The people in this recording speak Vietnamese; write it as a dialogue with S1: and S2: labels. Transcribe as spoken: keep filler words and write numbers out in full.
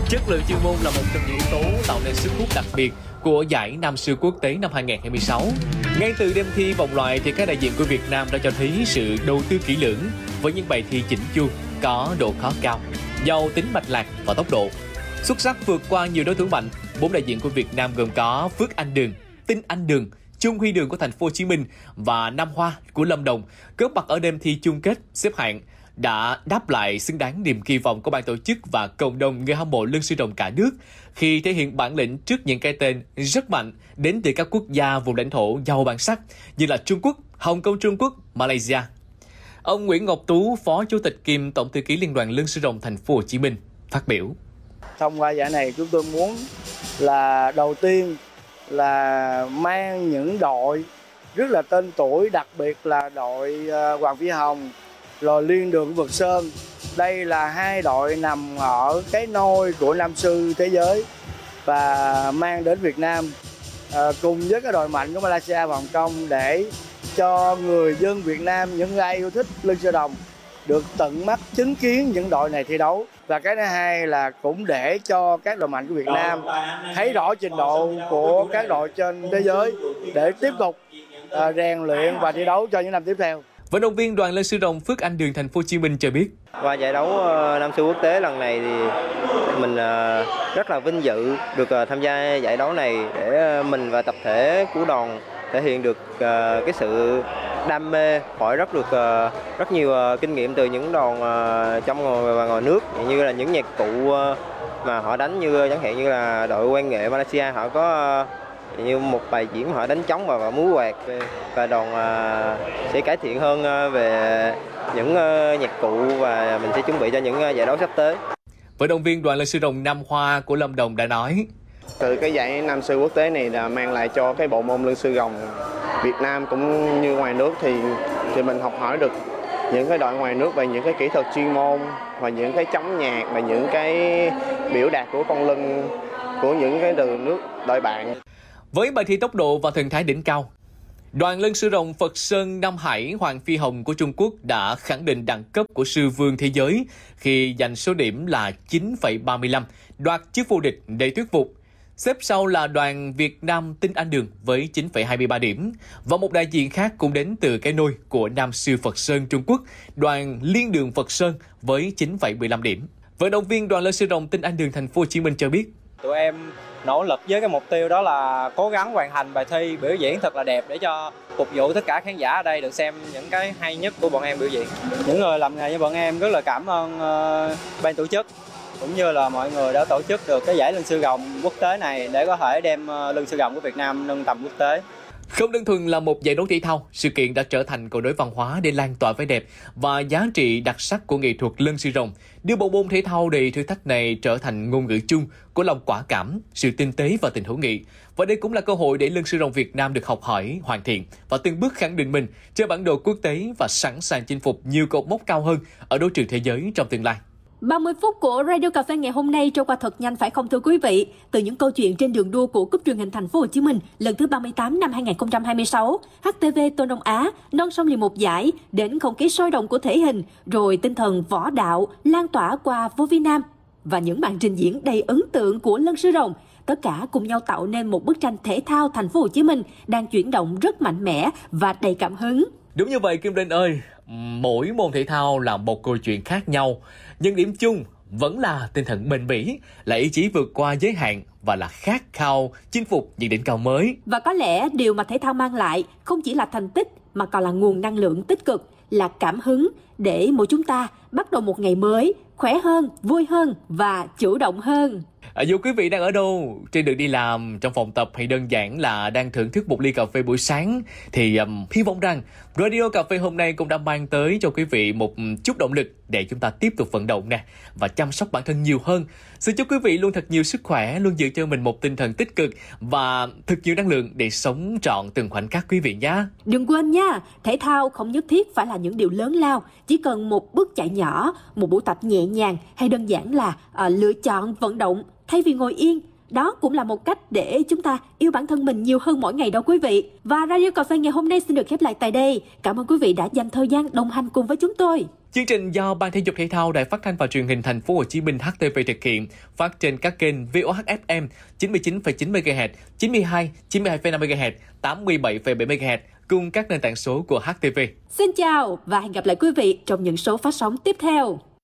S1: Chất lượng chuyên môn là một trong những yếu tố tạo nên sức hút đặc biệt của giải Nam siêu quốc tế năm hai không hai sáu. Ngay từ đêm thi vòng loại thì các đại diện của Việt Nam đã cho thấy sự đầu tư kỹ lưỡng với những bài thi chỉnh chu, có độ khó cao, giàu tính mạch lạc và tốc độ. Xuất sắc vượt qua nhiều đối thủ mạnh, bốn đại diện của Việt Nam gồm có Phước Anh Đường, Tinh Anh Đường, Trung Huy Đường của Thành phố Hồ Chí Minh và Nam Hoa của Lâm Đồng góp mặt ở đêm thi chung kết xếp hạng, đã đáp lại xứng đáng niềm kỳ vọng của ban tổ chức và cộng đồng người hâm mộ lân sư rồng cả nước khi thể hiện bản lĩnh trước những cái tên rất mạnh đến từ các quốc gia vùng lãnh thổ giàu bản sắc như là Trung Quốc, Hồng Kông Trung Quốc, Malaysia. Ông Nguyễn Ngọc Tú, Phó Chủ tịch kiêm Tổng thư ký Liên đoàn Lân sư rồng Thành phố Hồ Chí Minh phát biểu:
S2: Thông qua giải này chúng tôi muốn là đầu tiên là mang những đội rất là tên tuổi, đặc biệt là đội Hoàng Phi Hồng, rồi Liên Đường Vực Sơn. Đây là hai đội nằm ở cái nôi của Nam sư thế giới và mang đến Việt Nam à, cùng với cái đội mạnh của Malaysia và Hồng Kông để cho người dân Việt Nam, những ai yêu thích lân sư rồng được tận mắt chứng kiến những đội này thi đấu. Và cái thứ hai là cũng để cho các đội mạnh của Việt Nam thấy rõ trình độ của các đội trên thế giới để tiếp tục uh, rèn luyện và thi đấu cho những năm tiếp theo.
S1: Vận động viên đoàn lân sư rồng Phước Anh Đường Thành phố Hồ Chí Minh cho biết:
S3: Qua giải đấu uh, Nam sư quốc tế lần này thì mình uh, rất là vinh dự được uh, tham gia giải đấu này để uh, mình và tập thể của đoàn thể hiện được uh, cái sự đam mê, hỏi rất được uh, rất nhiều uh, kinh nghiệm từ những đoàn uh, trong và ngoài nước, như là những nhạc cụ uh, mà họ đánh, như chẳng hạn như là đội quan nghệ Malaysia họ có uh, như một bài diễn họ đánh trống và, và múa quạt, và đoàn uh, sẽ cải thiện hơn uh, về những uh, nhạc cụ và mình sẽ chuẩn bị cho những uh, giải đấu sắp tới.
S1: Vận động viên đoàn lân sư rồng Nam Hoa của Lâm Đồng đã nói:
S4: Từ cái giải Nam sư quốc tế này là mang lại cho cái bộ môn lân sư rồng Việt Nam cũng như ngoài nước thì thì mình học hỏi được những cái đội ngoài nước về những cái kỹ thuật chuyên môn và những cái chống nhạc và những cái biểu đạt của con lân của những cái từ nước đội bạn.
S1: Với bài thi tốc độ và thần thái đỉnh cao, đoàn lân sư rồng Phật Sơn Nam Hải Hoàng Phi Hồng của Trung Quốc đã khẳng định đẳng cấp của sư vương thế giới khi giành số điểm là chín phẩy ba mươi lăm, đoạt chức vô địch đầy thuyết phục. Xếp sau là đoàn Việt Nam Tinh Anh Đường với chín phẩy hai mươi ba điểm và một đại diện khác cũng đến từ cái nôi của Nam sư Phật Sơn Trung Quốc, đoàn Liên Đường Phật Sơn với chín phẩy mười lăm điểm. Vận động viên đoàn lân sư rồng Tinh Anh Đường Thành phố Hồ Chí Minh cho biết:
S5: Tụi em nỗ lực với cái mục tiêu đó là cố gắng hoàn thành bài thi biểu diễn thật là đẹp để cho phục vụ tất cả khán giả ở đây được xem những cái hay nhất của bọn em biểu diễn. Những người làm nghề như bọn em rất là cảm ơn uh, ban tổ chức cũng như là mọi người đã tổ chức được cái giải lân sư rồng quốc tế này để có thể đem uh, lân sư rồng của Việt Nam nâng tầm quốc tế.
S1: Không đơn thuần là một giải đấu thể thao, sự kiện đã trở thành cầu nối văn hóa để lan tỏa vẻ đẹp và giá trị đặc sắc của nghệ thuật lân sư rồng, đưa bộ môn thể thao đầy thử thách này trở thành ngôn ngữ chung của lòng quả cảm, sự tinh tế và tình hữu nghị. Và đây cũng là cơ hội để lân sư rồng Việt Nam được học hỏi, hoàn thiện và từng bước khẳng định mình trên bản đồ quốc tế và sẵn sàng chinh phục nhiều cột mốc cao hơn ở đấu trường thế giới trong tương lai.
S6: ba mươi phút của Radio Cà phê ngày hôm nay trôi qua thật nhanh phải không thưa quý vị? Từ những câu chuyện trên đường đua của Cúp truyền hình Thành phố Hồ Chí Minh lần thứ ba mươi tám năm hai không hai sáu, hát tê vê Tô Đông Á non sông liền một giải, đến không khí sôi động của thể hình, rồi tinh thần võ đạo lan tỏa qua vô vi nam và những màn trình diễn đầy ấn tượng của lân sư rồng, tất cả cùng nhau tạo nên một bức tranh thể thao Thành phố Hồ Chí Minh đang chuyển động rất mạnh mẽ và đầy cảm hứng.
S1: Đúng như vậy Kim Linh ơi, mỗi môn thể thao là một câu chuyện khác nhau, nhưng điểm chung vẫn là tinh thần bền bỉ, là ý chí vượt qua giới hạn và là khát khao chinh phục những đỉnh cao mới.
S6: Và có lẽ điều mà thể thao mang lại không chỉ là thành tích mà còn là nguồn năng lượng tích cực, là cảm hứng để mỗi chúng ta bắt đầu một ngày mới khỏe hơn, vui hơn và chủ động hơn.
S1: À, dù quý vị đang ở đâu, trên đường đi làm, trong phòng tập hay đơn giản là đang thưởng thức một ly cà phê buổi sáng, thì um, hy vọng rằng Radio Cà phê hôm nay cũng đã mang tới cho quý vị một chút động lực để chúng ta tiếp tục vận động nè và chăm sóc bản thân nhiều hơn. Xin chúc quý vị luôn thật nhiều sức khỏe, luôn giữ cho mình một tinh thần tích cực và thật nhiều năng lượng để sống trọn từng khoảnh khắc quý vị nhé.
S6: Đừng quên nha, thể thao không nhất thiết phải là những điều lớn lao, chỉ cần một bước chạy nhỏ, một buổi tập nhẹ nhàng hay đơn giản là à, lựa chọn vận động thay vì ngồi yên. Đó cũng là một cách để chúng ta yêu bản thân mình nhiều hơn mỗi ngày đó quý vị. Và Radio Cà phê ngày hôm nay xin được khép lại tại đây. Cảm ơn quý vị đã dành thời gian đồng hành cùng với chúng tôi.
S1: Chương trình do Ban Thể dục Thể thao Đài Phát thanh và Truyền hình Thành phố Hồ Chí Minh H T V thực hiện, phát trên các kênh vê o hát ép em chín mươi chín phẩy chín mê ga héc, chín mươi hai, chín mươi hai phẩy năm mê ga héc, tám mươi bảy phẩy bảy mê ga héc cùng các nền tảng số của hát tê vê.
S6: Xin chào và hẹn gặp lại quý vị trong những số phát sóng tiếp theo.